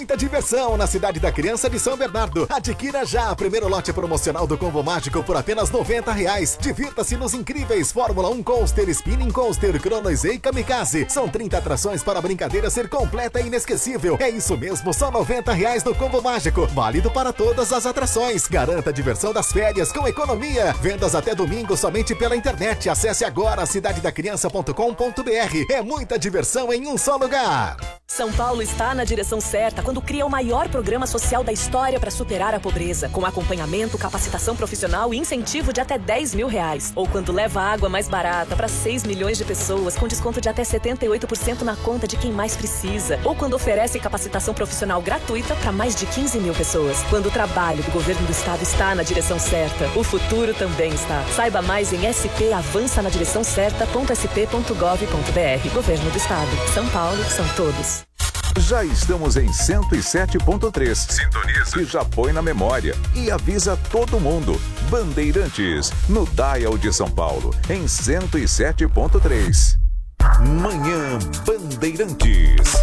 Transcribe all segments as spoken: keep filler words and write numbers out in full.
Muita diversão na Cidade da Criança de São Bernardo. Adquira já o primeiro lote promocional do Combo Mágico por apenas noventa reais. Divirta-se nos incríveis Fórmula um Coaster, Spinning Coaster, Chronoslay e Kamikaze. São trinta atrações para a brincadeira ser completa e inesquecível. É isso mesmo, só noventa reais no Combo Mágico. Válido para todas as atrações. Garanta a diversão das férias com economia. Vendas até domingo somente pela internet. Acesse agora cidade da criança ponto com ponto br. É muita diversão em um só lugar. São Paulo está na direção certa quando cria o maior programa social da história para superar a pobreza, com acompanhamento, capacitação profissional e incentivo de até dez mil reais. Ou quando leva água mais barata para seis milhões de pessoas, com desconto de até setenta e oito por cento na conta de quem mais precisa. Ou quando oferece capacitação profissional gratuita para mais de quinze mil pessoas. Quando o trabalho do governo do estado está na direção certa, o futuro também está. Saiba mais em s p avança na direção certa ponto s p ponto gov ponto br. Governo do Estado. São Paulo, são todos. Já estamos em cento e sete ponto três. Sintoniza. Que já põe na memória e avisa todo mundo. Bandeirantes, no Dial de São Paulo, em cento e sete ponto três. Manhã Bandeirantes.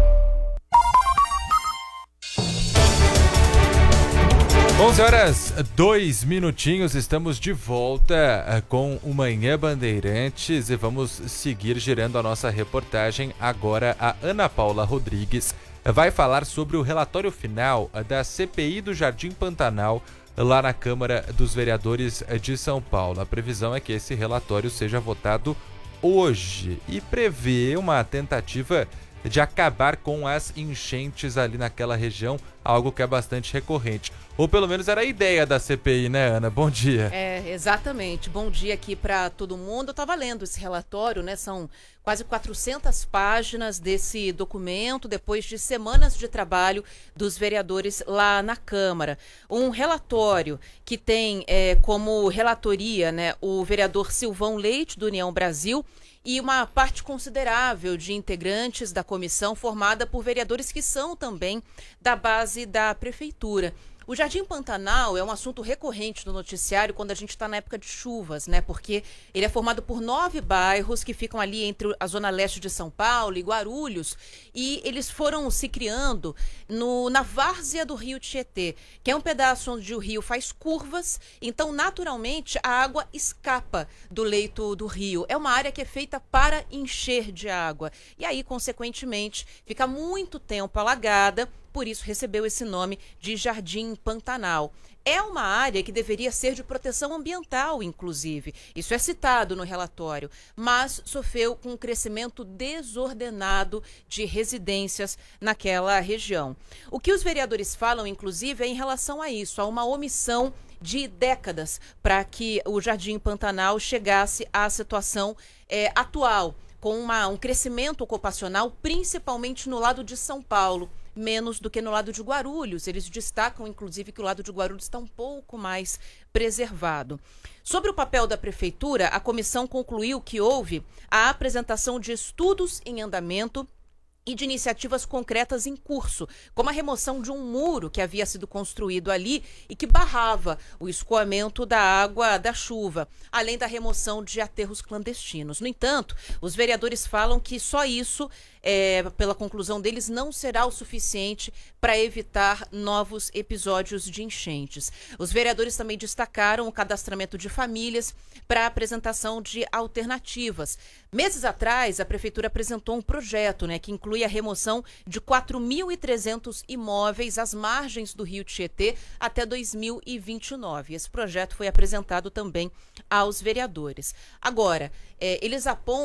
onze horas, dois minutinhos, estamos de volta com o Manhã Bandeirantes e vamos seguir girando a nossa reportagem. Agora a Ana Paula Rodrigues vai falar sobre o relatório final da C P I do Jardim Pantanal lá na Câmara dos Vereadores de São Paulo. A previsão é que esse relatório seja votado hoje e prevê uma tentativa de acabar com as enchentes ali naquela região, algo que é bastante recorrente. Ou pelo menos era a ideia da C P I, né, Ana? Bom dia. É, exatamente. Bom dia aqui para todo mundo. Eu estava lendo esse relatório, né? São quase quatrocentas páginas desse documento, depois de semanas de trabalho dos vereadores lá na Câmara. Um relatório que tem é, como relatoria, né, o vereador Silvão Leite, do União Brasil, e uma parte considerável de integrantes da comissão formada por vereadores que são também da base da prefeitura. O Jardim Pantanal é um assunto recorrente no noticiário quando a gente está na época de chuvas, né? Porque ele é formado por nove bairros que ficam ali entre a zona leste de São Paulo e Guarulhos, e eles foram se criando no, na várzea do rio Tietê, que é um pedaço onde o rio faz curvas, então naturalmente a água escapa do leito do rio. É uma área que é feita para encher de água e aí, consequentemente, fica muito tempo alagada. Por isso recebeu esse nome de Jardim Pantanal. É uma área que deveria ser de proteção ambiental, inclusive. Isso é citado no relatório, mas sofreu com um crescimento desordenado de residências naquela região. O que os vereadores falam, inclusive, é em relação a isso, a uma omissão de décadas para que o Jardim Pantanal chegasse à situação é, atual, com uma, um crescimento ocupacional, principalmente no lado de São Paulo, menos do que no lado de Guarulhos. Eles destacam, inclusive, que o lado de Guarulhos está um pouco mais preservado. Sobre o papel da prefeitura, a comissão concluiu que houve a apresentação de estudos em andamento e de iniciativas concretas em curso, como a remoção de um muro que havia sido construído ali e que barrava o escoamento da água da chuva, além da remoção de aterros clandestinos. No entanto, os vereadores falam que só isso, é, pela conclusão deles, não será o suficiente para evitar novos episódios de enchentes. Os vereadores também destacaram o cadastramento de famílias para a apresentação de alternativas. Meses atrás, a prefeitura apresentou um projeto, né, que inclui a remoção de quatro mil e trezentos imóveis às margens do rio Tietê até dois mil e vinte e nove. Esse projeto foi apresentado também aos vereadores. Agora, é, eles apontam